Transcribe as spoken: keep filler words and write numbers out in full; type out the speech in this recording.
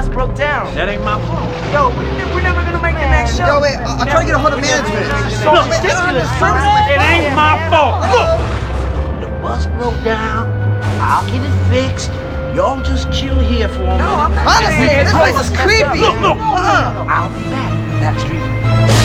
bus broke down. That ain't my fault. Yo, we're never gonna make the next show. Yo, wait, I- I'm trying to get a hold of management. So Look, ridiculous. it ain't my fault. Look. The bus broke down. I'll get it fixed. Y'all just chill here for a minute. Honestly, this place is creepy. Look, look. I'll be back. Backstreet.